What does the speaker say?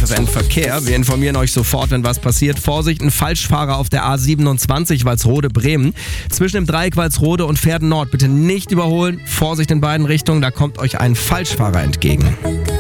weiteren Verkehr. Wir informieren euch sofort, wenn was passiert. Vorsicht, ein Falschfahrer auf der A27 Walsrode-Bremen. Zwischen dem Dreieck Walsrode und Pferden Nord bitte nicht überholen. Vorsicht in beiden Richtungen, da kommt euch ein Falschfahrer entgegen.